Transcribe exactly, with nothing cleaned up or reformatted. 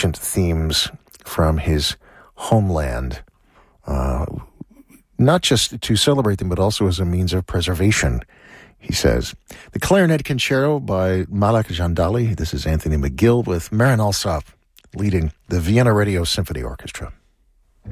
ancient themes from his homeland, uh, not just to celebrate them, but also as a means of preservation, he says. The Clarinet Concerto by Malak Jandali. This is Anthony McGill with Marin Alsop leading the Vienna Radio Symphony Orchestra.